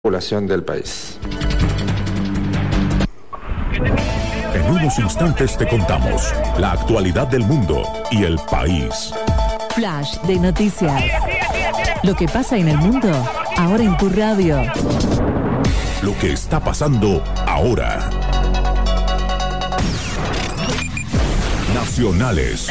Población del país. En unos instantes te contamos la actualidad del mundo y el país. Flash de noticias. Lo que pasa en el mundo, ahora en tu radio. Lo que está pasando ahora. Nacionales.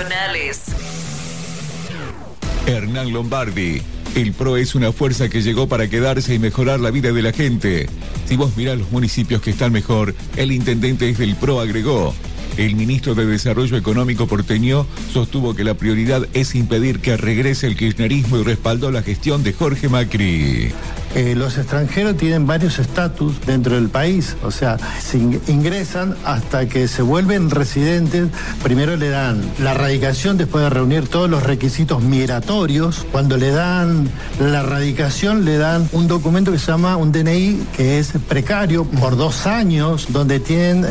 Hernán Lombardi. El PRO es una fuerza que llegó para quedarse y mejorar la vida de la gente. Si vos mirás los municipios que están mejor, el intendente es del PRO, agregó. El ministro de Desarrollo Económico porteño sostuvo que la prioridad es impedir que regrese el kirchnerismo y respaldó la gestión de Jorge Macri. Los extranjeros tienen varios estatus dentro del país, o sea, se ingresan hasta que se vuelven residentes. Primero le dan la radicación después de reunir todos los requisitos migratorios. Cuando le dan la radicación, le dan un documento que se llama un DNI, que es precario por 2 años, donde tienen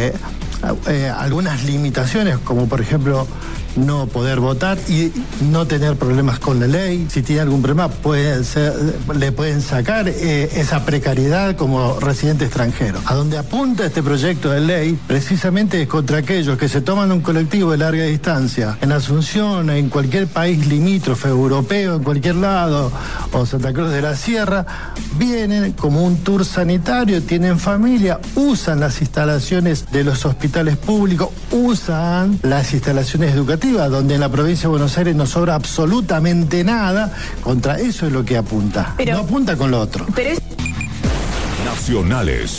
algunas limitaciones, como por ejemplo no poder votar y no tener problemas con la ley. Si tiene algún problema, le pueden sacar esa precariedad como residente extranjero. A donde apunta este proyecto de ley, precisamente es contra aquellos que se toman un colectivo de larga distancia en Asunción, en cualquier país limítrofe, europeo, en cualquier lado, o Santa Cruz de la Sierra, vienen como un tour sanitario, tienen familia, usan las instalaciones de los hospitales públicos, usan las instalaciones educativas, donde en la provincia de Buenos Aires no sobra absolutamente nada. Contra eso es lo que apunta. No apunta con lo otro. Nacionales.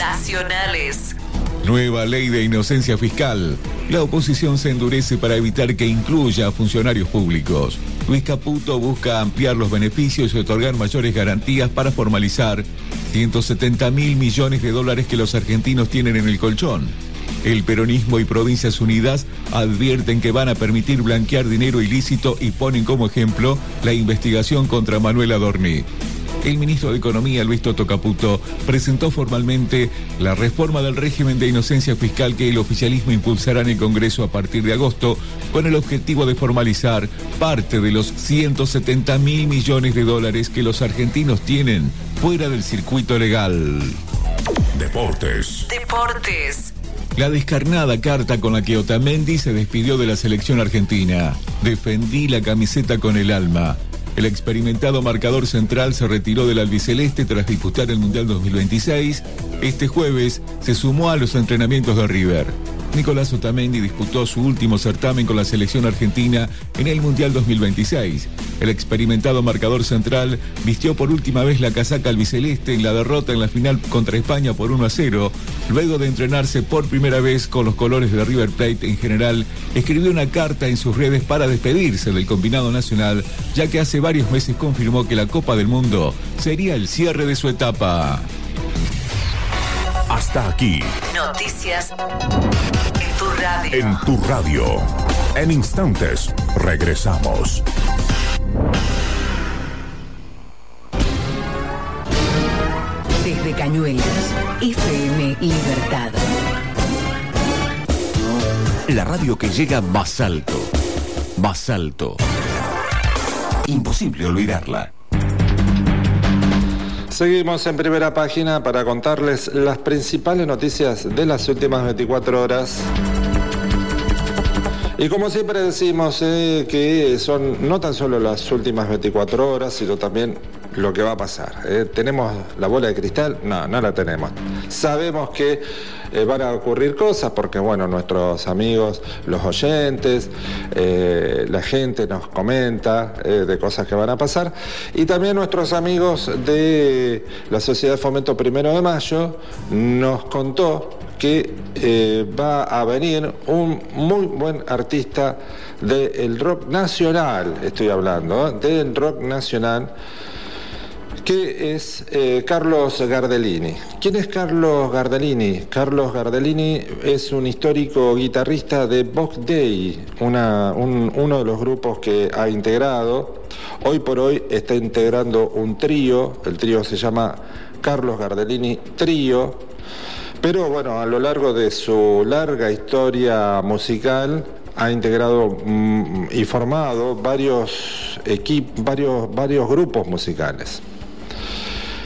Nueva ley de inocencia fiscal. La oposición se endurece para evitar que incluya a funcionarios públicos. Luis Caputo busca ampliar los beneficios y otorgar mayores garantías para formalizar 170.000 millones de dólares que los argentinos tienen en el colchón. El peronismo y Provincias Unidas advierten que van a permitir blanquear dinero ilícito y ponen como ejemplo la investigación contra Manuel Adorni. El ministro de Economía, Luis Toto Caputo, presentó formalmente la reforma del régimen de inocencia fiscal que el oficialismo impulsará en el Congreso a partir de agosto, con el objetivo de formalizar parte de los 170.000 millones de dólares que los argentinos tienen fuera del circuito legal. Deportes. La descarnada carta con la que Otamendi se despidió de la selección argentina. Defendí la camiseta con el alma. El experimentado marcador central se retiró del albiceleste tras disputar el Mundial 2026. Este jueves se sumó a los entrenamientos de River. Nicolás Otamendi disputó su último certamen con la selección argentina en el Mundial 2026. El experimentado marcador central vistió por última vez la casaca albiceleste en la derrota en la final contra España por 1-0. Luego de entrenarse por primera vez con los colores de River Plate en general, escribió una carta en sus redes para despedirse del combinado nacional, ya que hace varios meses confirmó que la Copa del Mundo sería el cierre de su etapa. Hasta aquí. Noticias en tu radio. En tu radio. En instantes, regresamos. Desde Cañuelas, FM Libertad. La radio que llega más alto. Más alto. Imposible olvidarla. Seguimos en Primera Página para contarles las principales noticias de las últimas 24 horas. Y como siempre decimos que son no tan solo las últimas 24 horas, sino también lo que va a pasar. ¿Tenemos la bola de cristal? No la tenemos. Sabemos que van a ocurrir cosas porque, bueno, nuestros amigos, los oyentes, la gente nos comenta de cosas que van a pasar. Y también nuestros amigos de la Sociedad de Fomento 1 de Mayo nos contó que va a venir un muy buen artista del rock nacional, estoy hablando, del rock nacional, que es Carlos Gardellini. ¿Quién es Carlos Gardellini? Carlos Gardellini es un histórico guitarrista de Vox Dei, uno de los grupos que ha integrado. Hoy por hoy está integrando un trío, el trío se llama Carlos Gardellini Trío, pero bueno, a lo largo de su larga historia musical ha integrado y formado varios grupos musicales.